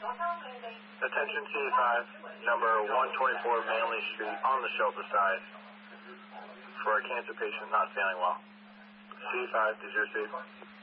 Attention C5, number 124 Manley Street on the shelter side for a cancer patient not feeling well. C5, did you receive?